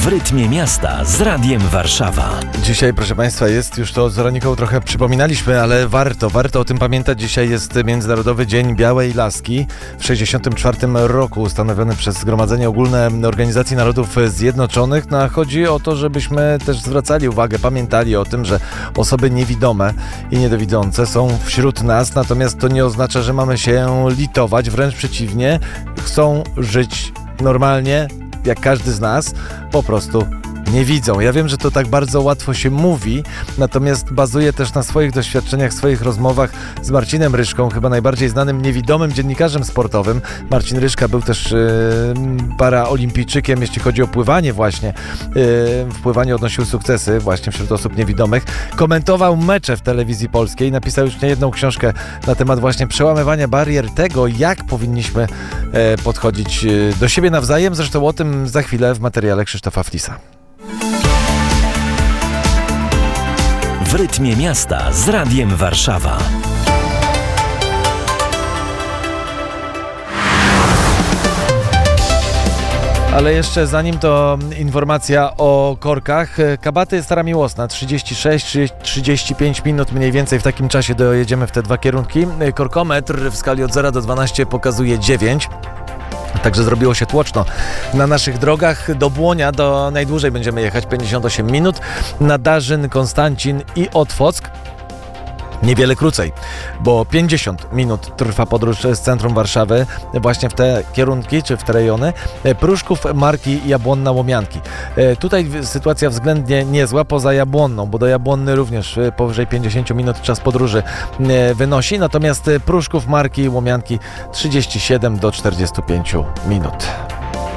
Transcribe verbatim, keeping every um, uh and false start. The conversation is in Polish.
rytmie miasta z Radiem Warszawa. Dzisiaj, proszę Państwa, jest już to z Weroniką trochę przypominaliśmy, ale warto, warto o tym pamiętać. Dzisiaj jest Międzynarodowy Dzień Białej Laski. W sześćdziesiątym czwartym roku ustanowiony przez Zgromadzenie Ogólne Organizacji Narodów Zjednoczonych. No, a chodzi o to, żebyśmy też zwracali uwagę, pamiętali o tym, że osoby niewidome i niedowidzące są wśród nas, natomiast to nie oznacza, że mamy się litować, wręcz przeciwnie, chcą żyć normalnie, jak każdy z nas, po prostu nie widzą. Ja wiem, że to tak bardzo łatwo się mówi, natomiast bazuję też na swoich doświadczeniach, swoich rozmowach z Marcinem Ryszką, chyba najbardziej znanym niewidomym dziennikarzem sportowym. Marcin Ryszka był też yy, paraolimpijczykiem, jeśli chodzi o pływanie właśnie. Yy, w pływaniu odnosił sukcesy właśnie wśród osób niewidomych. Komentował mecze w telewizji polskiej, napisał już niejedną książkę na temat właśnie przełamywania barier, tego jak powinniśmy yy, podchodzić yy, do siebie nawzajem. Zresztą o tym za chwilę w materiale Krzysztofa Flisa. W rytmie miasta z Radiem Warszawa. Ale jeszcze zanim to informacja o korkach. Kabaty Stara Miłosna, trzydzieści sześć trzydzieści pięć minut mniej więcej, w takim czasie dojedziemy w te dwa kierunki. Korkometr w skali od zera do dwunastu pokazuje dziewięć. Także zrobiło się tłoczno na naszych drogach. Do Błonia do najdłużej będziemy jechać pięćdziesiąt osiem minut. Na Darzyn, Konstancin i Otwock niewiele krócej, bo pięćdziesiąt minut trwa podróż z centrum Warszawy właśnie w te kierunki, czy w te rejony. Pruszków, Marki, Jabłonna, Łomianki. Tutaj sytuacja względnie niezła, poza Jabłonną, bo do Jabłonny również powyżej pięćdziesiąt minut czas podróży wynosi, natomiast Pruszków, Marki i Łomianki trzydzieści siedem do czterdziestu pięciu minut.